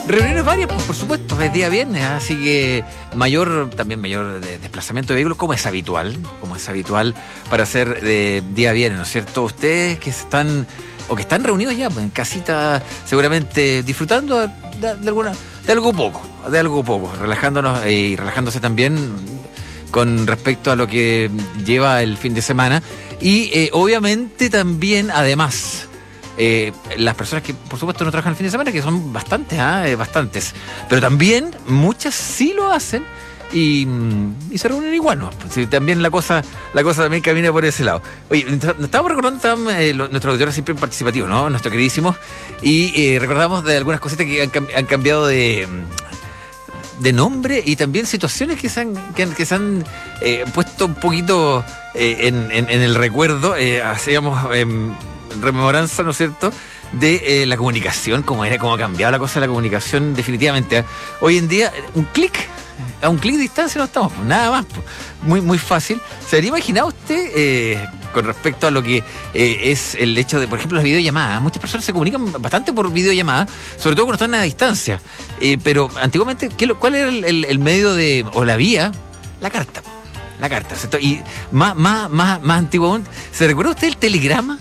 Reuniones varias, pues, por supuesto, es día viernes, así que también mayor desplazamiento de vehículos, como es habitual para hacer día viernes, ¿no es cierto? Ustedes que están reunidos ya, pues, en casita, seguramente disfrutando de algo poco, relajándonos y relajándose también con respecto a lo que lleva el fin de semana. Y obviamente también, además, las personas que por supuesto no trabajan el fin de semana, que son bastantes, pero también muchas sí lo hacen y se reúnen igual, ¿no? Sí, también la cosa también camina por ese lado. Oye, nos estábamos recordando, nuestro auditor es siempre participativo, ¿no? Nuestro queridísimo, y recordamos de algunas cositas que han cambiado de nombre, y también situaciones que se han puesto un poquito en el recuerdo. Hacíamos rememoranza, ¿no es cierto?, de la comunicación, cómo ha cambiado la cosa de la comunicación definitivamente, ¿eh? Hoy en día, a un clic de distancia no estamos, nada más, muy, muy fácil. ¿Se habría imaginado usted, con respecto a lo que es el hecho de, por ejemplo, las videollamadas? Muchas personas se comunican bastante por videollamadas, sobre todo cuando están a distancia, pero antiguamente, ¿cuál era el medio o la vía? La carta, ¿cierto? Y más antiguo aún, ¿se recuerda usted el telegrama?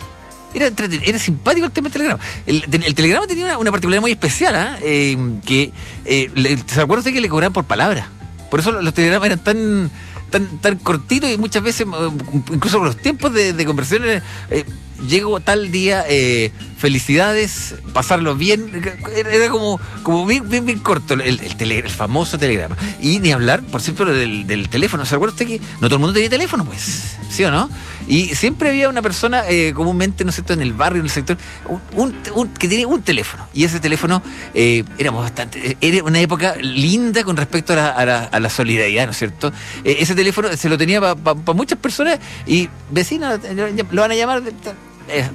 Era simpático el tema del telegrama. El telegrama tenía una particularidad muy especial, que ¿se acuerda usted que le cobraban por palabra? Por eso los telegramas eran tan cortitos, y muchas veces, incluso con los tiempos de conversaciones, llego tal día, felicidades, pasarlo bien, era como bien corto el famoso telegrama. Y ni hablar, por ejemplo, del teléfono. ¿Se acuerda usted que no todo el mundo tenía teléfono, pues? ¿Sí o no? Y siempre había una persona, comúnmente, ¿no es cierto?, en el barrio, en el sector, que tenía un teléfono. Y ese teléfono, era una época linda con respecto a la solidaridad, ¿no es cierto? Ese teléfono se lo tenía para muchas personas, y vecinos lo van a llamar.